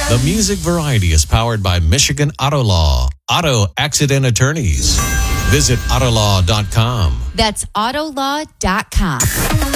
The Music Variety is powered by Michigan Auto Law. Auto accident attorneys. Visit Autolaw.com. That's Autolaw.com.